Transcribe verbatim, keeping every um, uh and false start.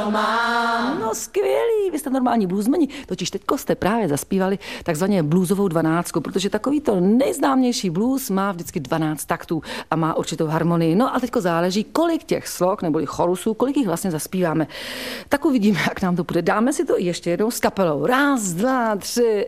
to mám. No skvělý, vy jste normální bluesmeni, totiž teďko jste právě zaspívali takzvaně bluesovou dvanáctku, protože takový to nejznámější blues má vždycky dvanáct taktů a má určitou harmonii. No a teďko záleží, kolik těch slok neboli chorusů, kolik jich vlastně zaspíváme. Tak uvidíme, jak nám to bude. Dáme si to ještě jednou s kapelou. Raz, dva, tři.